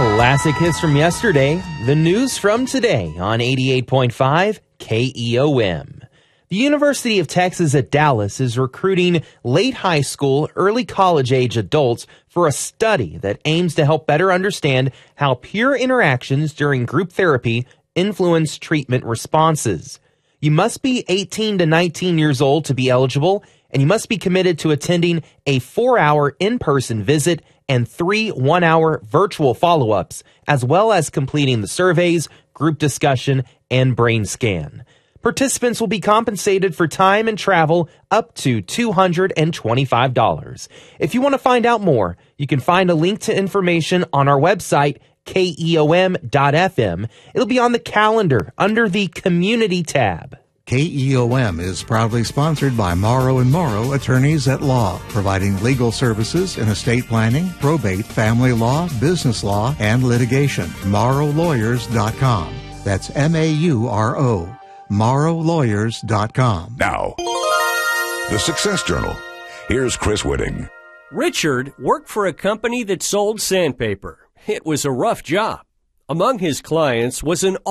Classic hits from yesterday, the news from today on 88.5 KEOM. The University of Texas at Dallas is recruiting late high school, early college age adults for a study that aims to help better understand how peer interactions during group therapy influence treatment responses. You must be 18 to 19 years old to be eligible, and you must be committed to attending a 4-hour in-person visit and 3 one-hour virtual follow-ups, as well as completing the surveys, group discussion, and brain scan. Participants will be compensated for time and travel up to $225. If you want to find out more, you can find a link to information on our website, keom.fm. It'll be on the calendar under the Community tab. KEOM is proudly sponsored by Morrow & Morrow Attorneys at Law, providing legal services in estate planning, probate, family law, business law, and litigation. MorrowLawyers.com. That's MAURO. MorrowLawyers.com. Now, the Success Journal. Here's Chris Whitting. Richard worked for a company that sold sandpaper. It was a rough job. Among his clients was an